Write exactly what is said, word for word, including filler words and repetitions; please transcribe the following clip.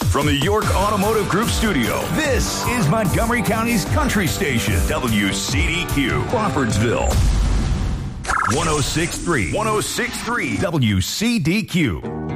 From the York Automotive Group studio, this is Montgomery County's country station, W C D Q, Crawfordsville. one oh six point three, one oh six point three W C D Q.